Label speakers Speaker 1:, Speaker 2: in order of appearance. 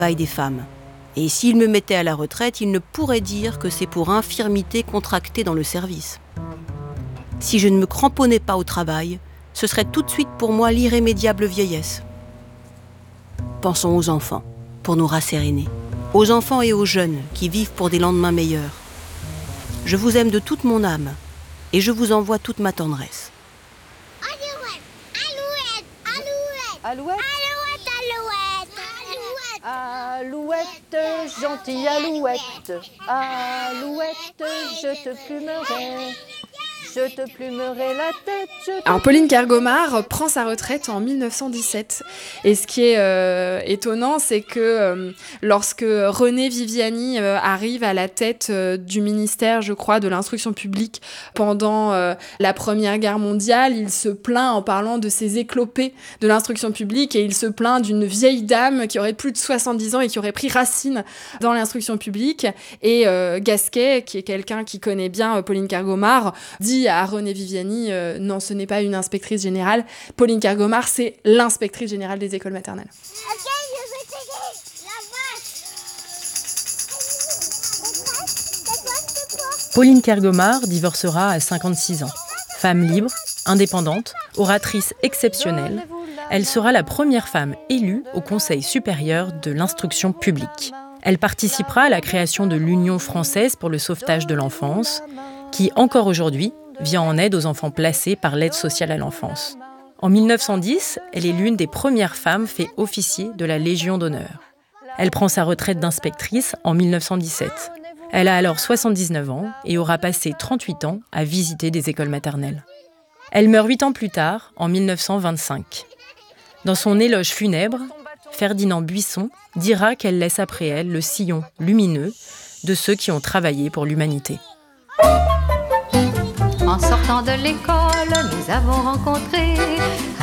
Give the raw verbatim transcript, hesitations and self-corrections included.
Speaker 1: travail des femmes. Et s'il me mettait à la retraite, il ne pourrait dire que c'est pour infirmité contractée dans le service. Si je ne me cramponnais pas au travail, ce serait tout de suite pour moi l'irrémédiable vieillesse. Pensons aux enfants, pour nous rasséréner. Aux enfants et aux jeunes qui vivent pour des lendemains meilleurs. Je vous aime de toute mon âme et je vous envoie toute ma tendresse.
Speaker 2: Alouette, alouette, alouette,
Speaker 3: Alouette,
Speaker 2: alouette,
Speaker 3: alouette, gentille alouette, alouette, je te plumerai, je te plumerai la tête. Je te...
Speaker 4: Alors Pauline Kergomar prend sa retraite en dix-neuf cent dix-sept. Et ce qui est euh, étonnant, c'est que euh, lorsque René Viviani euh, arrive à la tête euh, du ministère, je crois, de l'instruction publique pendant euh, la Première Guerre mondiale, il se plaint en parlant de ces éclopés de l'instruction publique et il se plaint d'une vieille dame qui aurait plus de soixante-dix ans et qui aurait pris racine dans l'instruction publique. Et euh, Gasquet, qui est quelqu'un qui connaît bien euh, Pauline Kergomar, dit à René Viviani euh, non, ce n'est pas une inspectrice générale. Pauline Kergomar, c'est l'inspectrice générale des écoles maternelles.
Speaker 2: Ok, je vais t'aider. La vache.
Speaker 5: Pauline Kergomar divorcera à cinquante-six ans. Femme libre, indépendante, oratrice exceptionnelle, elle sera la première femme élue au Conseil supérieur de l'instruction publique. Elle participera à la création de l'Union française pour le sauvetage de l'enfance, qui, encore aujourd'hui, vient en aide aux enfants placés par l'aide sociale à l'enfance. En mille neuf cent dix, elle est l'une des premières femmes fait officier de la Légion d'honneur. Elle prend sa retraite d'inspectrice en mille neuf cent dix-sept. Elle a alors soixante-dix-neuf ans et aura passé trente-huit ans à visiter des écoles maternelles. Elle meurt huit ans plus tard, en mille neuf cent vingt-cinq. Dans son éloge funèbre, Ferdinand Buisson dira qu'elle laisse après elle le sillon lumineux de ceux qui ont travaillé pour l'humanité.
Speaker 6: En sortant de l'école, nous avons rencontré